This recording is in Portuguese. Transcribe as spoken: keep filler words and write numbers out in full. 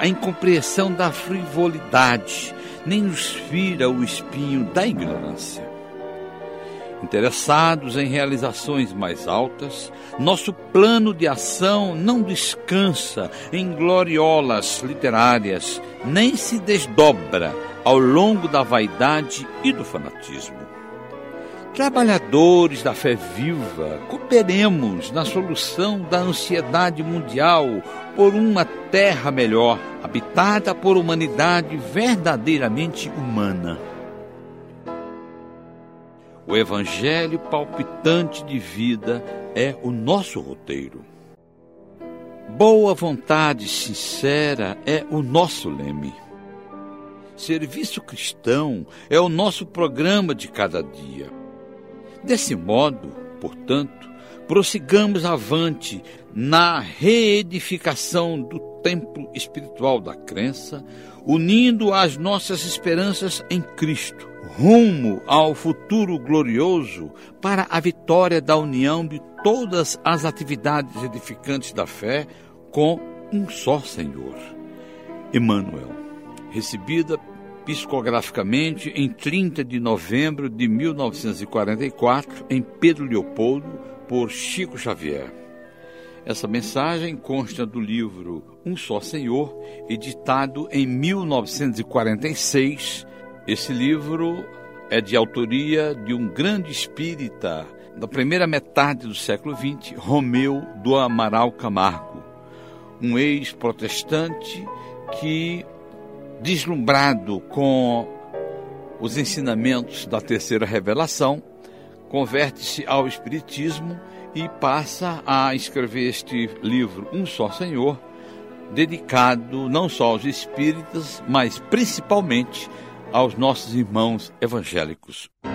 a incompreensão da frivolidade, nem nos fira o espinho da ignorância. Interessados em realizações mais altas, nosso plano de ação não descansa em gloriolas literárias, nem se desdobra ao longo da vaidade e do fanatismo. Trabalhadores da fé viva, cooperemos na solução da ansiedade mundial por uma terra melhor, habitada por humanidade verdadeiramente humana. O Evangelho palpitante de vida é o nosso roteiro. Boa vontade sincera é o nosso leme. Serviço cristão é o nosso programa de cada dia. Desse modo, portanto, prossigamos avante na reedificação do templo espiritual da crença, unindo as nossas esperanças em Cristo, rumo ao futuro glorioso para a vitória da união de todas as atividades edificantes da fé com um só Senhor. Emmanuel, recebida psicograficamente em trinta de novembro de mil novecentos e quarenta e quatro, em Pedro Leopoldo, por Chico Xavier. Essa mensagem consta do livro Um Só Senhor, editado em mil novecentos e quarenta e seis. Esse livro é de autoria de um grande espírita da primeira metade do século vinte, Romeu do Amaral Camargo, um ex-protestante que, deslumbrado com os ensinamentos da terceira revelação, converte-se ao espiritismo e passa a escrever este livro, Um Só Senhor, dedicado não só aos espíritas, mas principalmente aos nossos irmãos evangélicos.